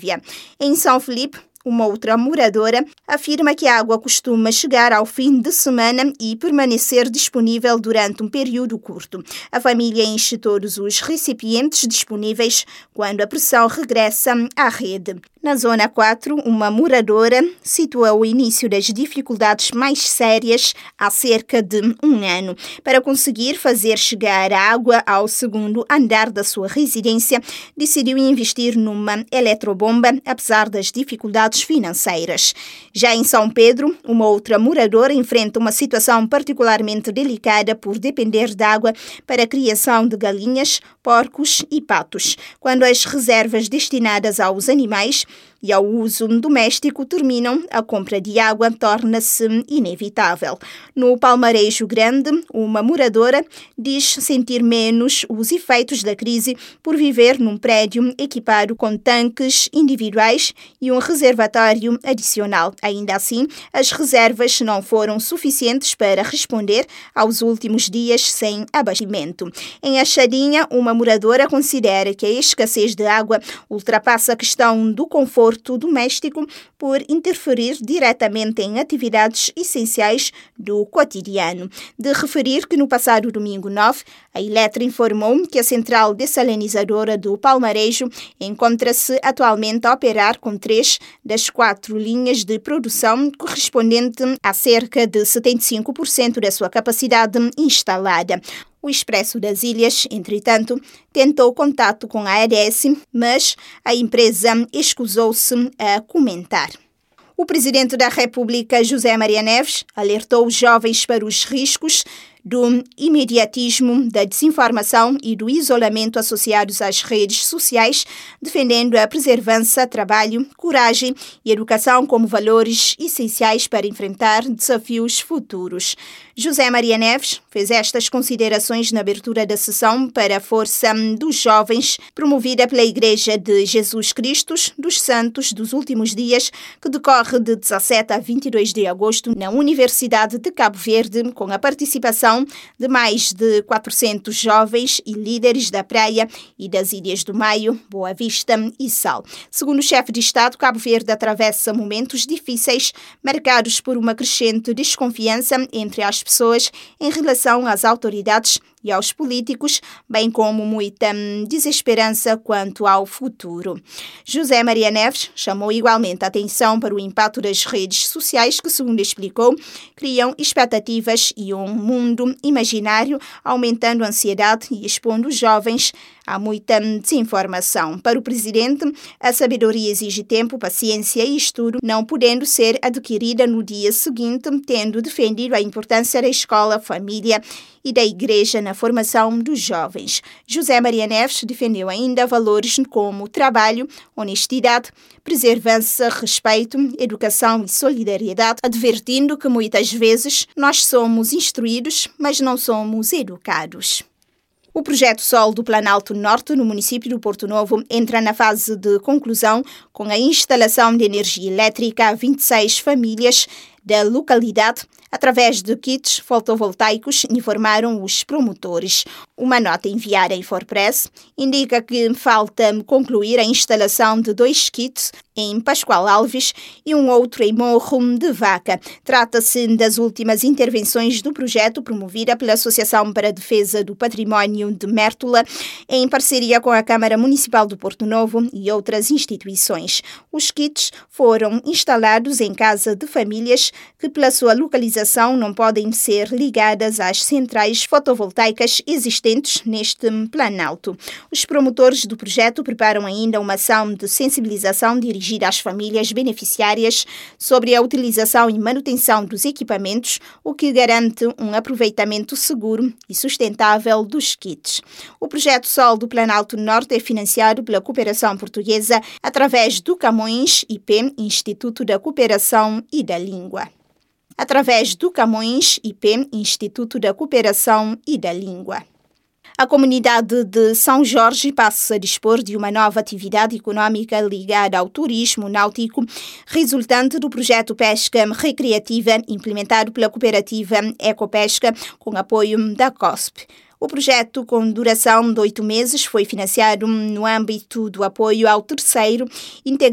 Bolívia. Em São Felipe, uma outra moradora afirma que a água costuma chegar ao fim de semana e permanecer disponível durante um período curto. A família enche todos os recipientes disponíveis quando a pressão regressa à rede. Na Zona 4, uma moradora situa o início das dificuldades mais sérias há cerca de um ano. Para conseguir fazer chegar a água ao segundo andar da sua residência, decidiu investir numa eletrobomba, apesar das dificuldades financeiras. Já em São Pedro, uma outra moradora enfrenta uma situação particularmente delicada por depender de água para a criação de galinhas, porcos e patos. Quando as reservas destinadas aos animais e ao uso doméstico terminam, a compra de água torna-se inevitável. No Palmarejo Grande, uma moradora diz sentir menos os efeitos da crise por viver num prédio equipado com tanques individuais e um reservatório adicional. Ainda assim, as reservas não foram suficientes para responder aos últimos dias sem abastecimento. Em Achadinha, uma moradora considera que a escassez de água ultrapassa a questão do conforto doméstico por interferir diretamente em atividades essenciais do cotidiano. De referir que no passado domingo 9, a Eletra informou que a central dessalinizadora do Palmarejo encontra-se atualmente a operar com 3 das 4 linhas de produção, correspondente a cerca de 75% da sua capacidade instalada. O Expresso das Ilhas, entretanto, tentou contato com a ARS, mas a empresa escusou-se a comentar. O presidente da República, José Maria Neves, alertou os jovens para os riscos do imediatismo, da desinformação e do isolamento associados às redes sociais, defendendo a perseverança, trabalho, coragem e educação como valores essenciais para enfrentar desafios futuros. José Maria Neves fez estas considerações na abertura da sessão para a Força dos Jovens, promovida pela Igreja de Jesus Cristo dos Santos dos Últimos Dias, que decorre de 17 a 22 de agosto na Universidade de Cabo Verde, com a participação de mais de 400 jovens e líderes da praia e das Ilhas do Maio, Boa Vista e Sal. Segundo o chefe de Estado, Cabo Verde atravessa momentos difíceis, marcados por uma crescente desconfiança entre as pessoas em relação às autoridades e aos políticos, bem como muita desesperança quanto ao futuro. José Maria Neves chamou igualmente a atenção para o impacto das redes sociais que, segundo explicou, criam expectativas e um mundo imaginário, aumentando a ansiedade e expondo os jovens a muita desinformação. Para o presidente, a sabedoria exige tempo, paciência e estudo, não podendo ser adquirida no dia seguinte, tendo defendido a importância da escola, família e da Igreja na formação dos jovens. José Maria Neves defendeu ainda valores como trabalho, honestidade, perseverança, respeito, educação e solidariedade, advertindo que muitas vezes nós somos instruídos, mas não somos educados. O projeto Sol do Planalto Norte, no município do Porto Novo, entra na fase de conclusão com a instalação de energia elétrica a 26 famílias da localidade através de kits fotovoltaicos, informaram os promotores. Uma nota enviada em Forpress indica que falta concluir a instalação de 2 kits em Pascoal Alves e um outro em Morro de Vaca. Trata-se das últimas intervenções do projeto promovida pela Associação para a Defesa do Património de Mértola, em parceria com a Câmara Municipal do Porto Novo e outras instituições. Os kits foram instalados em casa de famílias que, pela sua localização, não podem ser ligadas às centrais fotovoltaicas existentes neste planalto. Os promotores do projeto preparam ainda uma ação de sensibilização dirigida às famílias beneficiárias sobre a utilização e manutenção dos equipamentos, o que garante um aproveitamento seguro e sustentável dos kits. O projeto Sol do Planalto Norte é financiado pela Cooperação Portuguesa através do Camões IP, Instituto da Cooperação e da Língua. Através do Camões IP, Instituto da Cooperação e da Língua. A comunidade de São Jorge passa a dispor de uma nova atividade econômica ligada ao turismo náutico, resultante do projeto Pesca Recreativa implementado pela cooperativa Ecopesca com apoio da COSP. O projeto, com duração de 8 meses, foi financiado no âmbito do apoio ao terceiro integrado